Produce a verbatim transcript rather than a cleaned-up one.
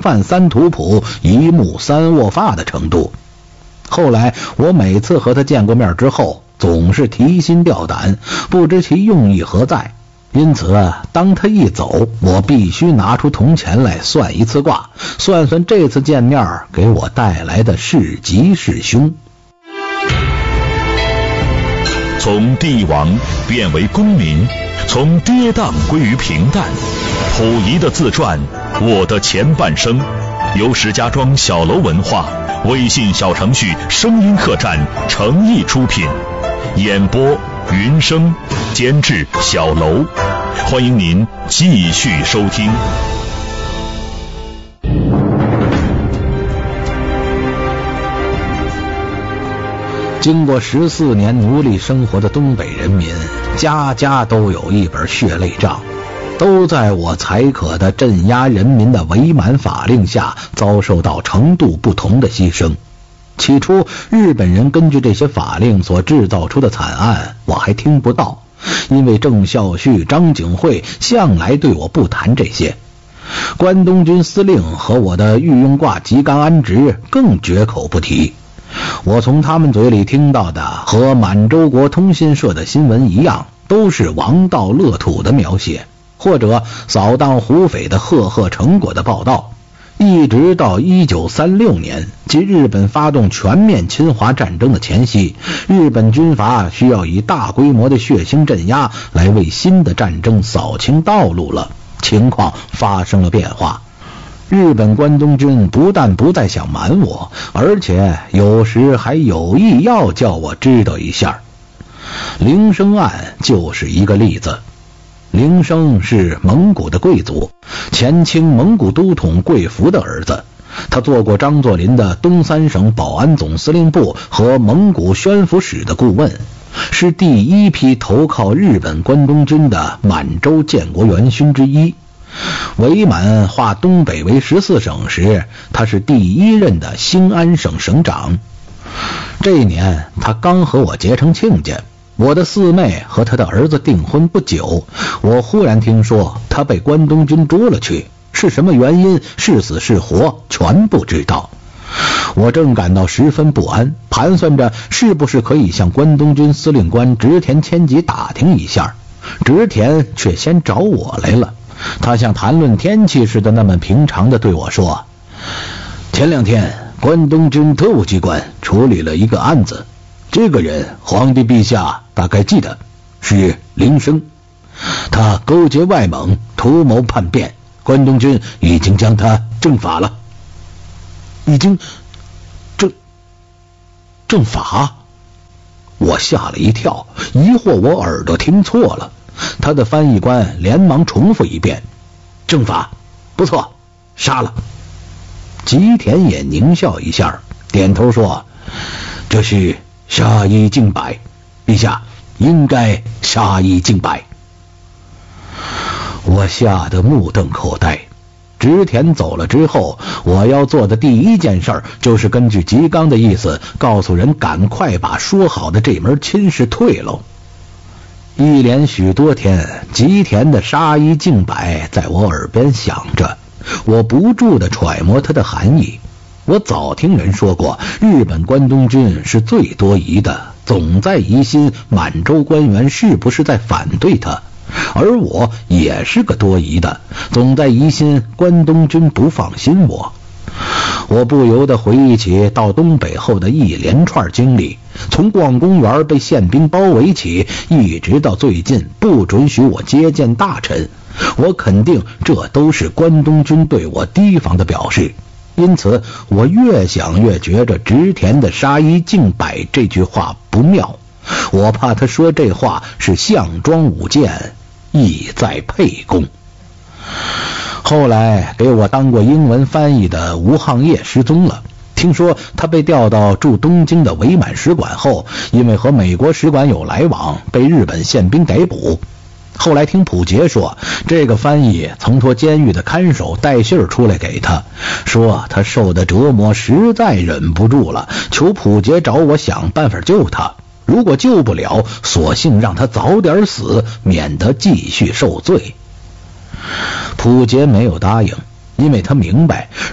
饭三吐哺，一目三握发的程度。后来我每次和他见过面之后，总是提心吊胆，不知其用意何在。因此当他一走，我必须拿出铜钱来算一次卦，算算这次见面给我带来的是吉是凶。 从帝王变为公民，从跌宕归于平淡，溥仪的自传《我的前半生》，由石家庄小楼文化微信小程序声音客栈诚意出品，演播云生，监制小楼。欢迎您继续收听。 经过十四年奴隶生活的东北人民，家家都有一本血泪账，都在我才可的镇压人民的伪满法令下遭受到程度不同的牺牲。起初日本人根据这些法令所制造出的惨案我还听不到，因为郑孝胥、张景惠向来对我不谈这些。关东军司令和我的御用挂吉冈安直更绝口不提。我从他们嘴里听到的和满洲国通信社的新闻一样，都是王道乐土的描写，或者扫荡胡匪的赫赫成果的报道。一直到一九三六年，即日本发动全面侵华战争的前夕，日本军阀需要以大规模的血腥镇压来为新的战争扫清道路了，情况发生了变化。日本关东军不但不再想瞒我，而且有时还有意要叫我知道一下。铃声案就是一个例子。铃声是蒙古的贵族，前清蒙古都统贵福的儿子，他做过张作霖的东三省保安总司令部和蒙古宣抚使的顾问，是第一批投靠日本关东军的满洲建国元勋之一。伪满划东北为十四省时，他是第一任的兴安省省长。这一年他刚和我结成亲家，我的四妹和他的儿子订婚不久，我忽然听说他被关东军捉了去，是什么原因，是死是活，全不知道。我正感到十分不安，盘算着是不是可以向关东军司令官植田千吉打听一下。植田却先找我来了，他像谈论天气似的那么平常地对我说，前两天关东军特务机关处理了一个案子，这个人皇帝陛下大概记得，是铃声。他勾结外蒙，图谋叛变，关东军已经将他正法了。已经正正法？我吓了一跳，疑惑我耳朵听错了。他的翻译官连忙重复一遍，正法，不错，杀了。吉田也狞笑一下，点头说，这是杀一儆百，陛下应该杀一儆百。我吓得目瞪口呆。植田走了之后，我要做的第一件事就是根据吉冈的意思告诉人赶快把说好的这门亲事退喽。一连许多天，吉田的杀一儆百在我耳边响着，我不住地揣摩它的含义。我早听人说过，日本关东军是最多疑的，总在疑心满洲官员是不是在反对他，而我也是个多疑的，总在疑心关东军不放心我。我不由得回忆起到东北后的一连串经历，从逛公园被宪兵包围起，一直到最近不准许我接见大臣，我肯定这都是关东军对我提防的表示。因此我越想越觉着植田的杀一儆百这句话不妙，我怕他说这话是项庄舞剑，意在沛公。后来给我当过英文翻译的吴沆业失踪了，听说他被调到驻东京的伪满使馆后，因为和美国使馆有来往，被日本宪兵逮捕。后来听溥杰说，这个翻译曾托监狱的看守带信儿出来给他，说他受的折磨实在忍不住了，求溥杰找我想办法救他，如果救不了，索性让他早点死，免得继续受罪。溥杰没有答应，因为他明白